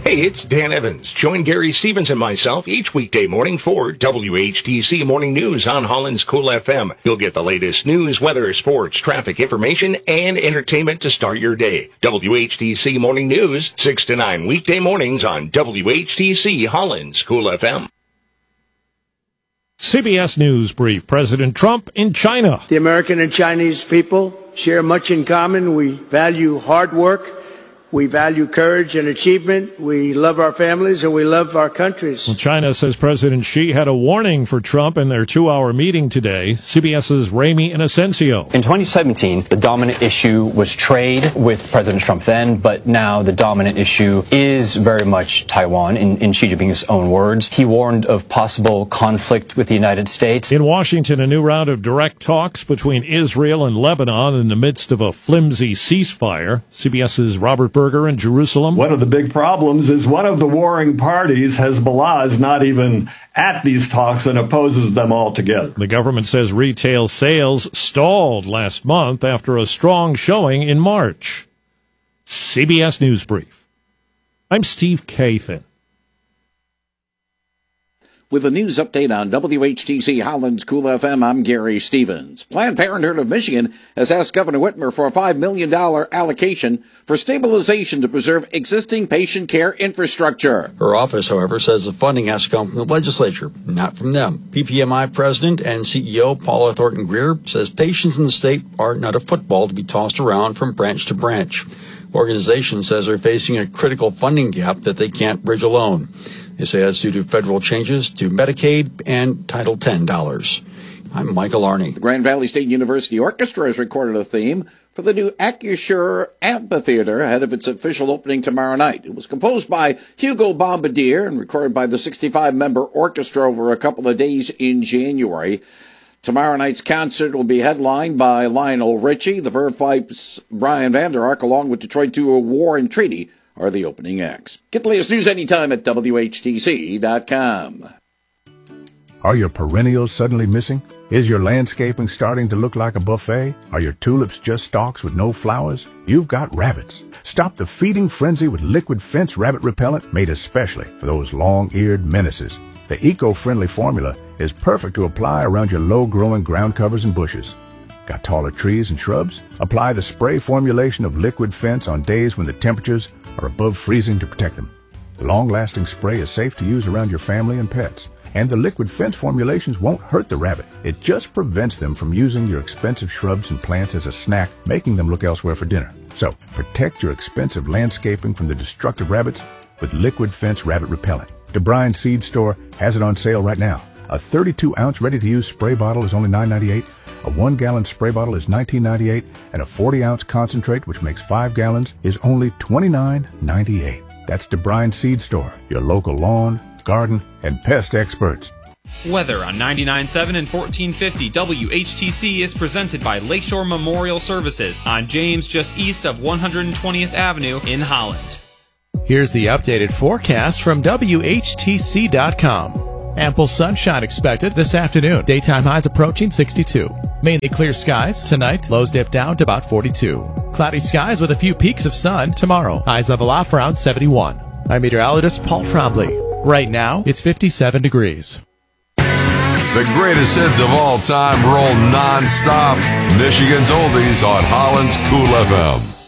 Hey, it's Dan Evans. Join Gary Stevens and myself each weekday morning for WHTC Morning News on Holland's Cool FM. You'll get the latest news, weather, sports, traffic information, and entertainment to start your day. WHTC Morning News, 6 to 9 weekday mornings on WHTC Holland's Cool FM. CBS News Brief. President Trump in China. The American and Chinese people share much in common. We value hard work. We value courage and achievement. We love our families and we love our countries. Well, China says President Xi had a warning for Trump in their 2-hour meeting today. CBS's Ramy Inocencio. In 2017, the dominant issue was trade with President Trump then, but now the dominant issue is very much Taiwan, in Xi Jinping's own words. He warned of possible conflict with the United States. In Washington, a new round of direct talks between Israel and Lebanon in the midst of a flimsy ceasefire. CBS's Robert Berger in Jerusalem. One of the big problems is one of the warring parties, Hezbollah, is not even at these talks and opposes them altogether. The government says retail sales stalled last month after a strong showing in March. CBS News Brief. I'm Steve Kathan. With a news update on WHTC Holland's Cool FM, I'm Gary Stevens. Planned Parenthood of Michigan has asked Governor Whitmer for a $5 million allocation for stabilization to preserve existing patient care infrastructure. Her office, however, says the funding has to come from the legislature, not from them. PPMI President and CEO Paula Thornton Greer says patients in the state are not a football to be tossed around from branch to branch. Organization says they're facing a critical funding gap that they can't bridge alone. They say that's due to federal changes to Medicaid and Title X. I'm Michael Arney. The Grand Valley State University Orchestra has recorded a theme for the new Acrisure Amphitheater ahead of its official opening tomorrow night. It was composed by Hugo Bombardier and recorded by the 65-member orchestra over a couple of days in January. Tomorrow night's concert will be headlined by Lionel Richie. The Verve Pipe's Brian Vander Ark, along with Detroit duo War and Treaty, are the opening acts. Get the latest news anytime at WHTC.com. Are your perennials suddenly missing? Is your landscaping starting to look like a buffet? Are your tulips just stalks with no flowers? You've got rabbits. Stop the feeding frenzy with Liquid Fence Rabbit Repellent made especially for those long-eared menaces. The eco-friendly formula is perfect to apply around your low-growing ground covers and bushes. Got taller trees and shrubs? Apply the spray formulation of Liquid Fence on days when the temperatures are above freezing to protect them. The long-lasting spray is safe to use around your family and pets. And the Liquid Fence formulations won't hurt the rabbit. It just prevents them from using your expensive shrubs and plants as a snack, making them look elsewhere for dinner. So, protect your expensive landscaping from the destructive rabbits with Liquid Fence Rabbit Repellent. DeBryan Seed Store has it on sale right now. A 32-ounce ready-to-use spray bottle is only $9.98. A 1-gallon spray bottle is $19.98, and a 40-ounce concentrate, which makes 5 gallons, is only $29.98. That's DeBryan Seed Store, your local lawn, garden, and pest experts. Weather on 99.7 and 1450 WHTC is presented by Lakeshore Memorial Services on James, just east of 120th Avenue in Holland. Here's the updated forecast from WHTC.com. Ample sunshine expected this afternoon. Daytime highs approaching 62. Mainly clear skies. Tonight, lows dip down to about 42. Cloudy skies with a few peaks of sun tomorrow. Highs level off around 71. I'm meteorologist Paul Trombley. Right now, it's 57 degrees. The greatest hits of all time roll non-stop. Michigan's Oldies on Holland's Cool FM.